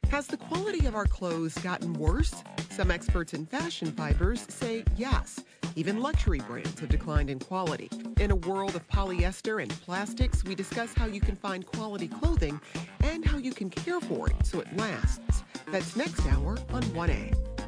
Has the quality of our clothes gotten worse? Some experts in fashion fibers say yes. Even luxury brands have declined in quality. In a world of polyester and plastics, we discuss how you can find quality clothing and how you can care for it so it lasts. That's next hour on 1A.